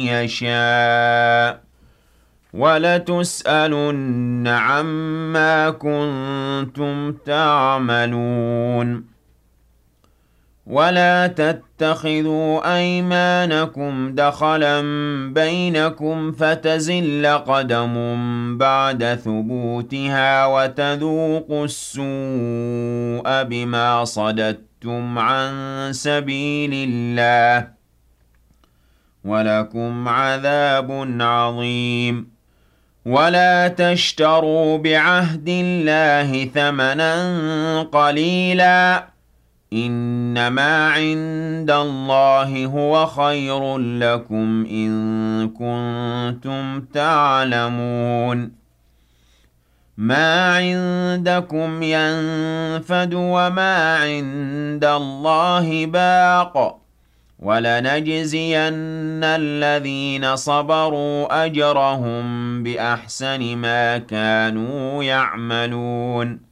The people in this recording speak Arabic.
يشاء وَلَتُسْأَلُنَّ عَمَّا كُنتُمْ تَعْمَلُونَ وَلَا تَتَّخِذُوا أَيْمَانَكُمْ دَخَلًا بَيْنَكُمْ فَتَزِلَّ قَدَمٌ بَعْدَ ثُبُوتِهَا وَتَذُوقُوا السُّوءَ بِمَا صَدَدتُّمْ عَن سَبِيلِ اللَّهِ وَلَكُمْ عَذَابٌ عَظِيمٌ وَلَا تَشْتَرُوا بِعَهْدِ اللَّهِ ثَمَنًا قَلِيلًا إِنَّمَا عِندَ اللَّهِ هُوَ خَيْرٌ لَّكُمْ إِن كُنتُمْ تَعْلَمُونَ مَا عِندَكُمْ يَنفَدُ وَمَا عِندَ اللَّهِ بَاقٍ وَلَنَجْزِيَنَّ الَّذِينَ صَبَرُوا أَجْرَهُم بِأَحْسَنِ مَا كَانُوا يَعْمَلُونَ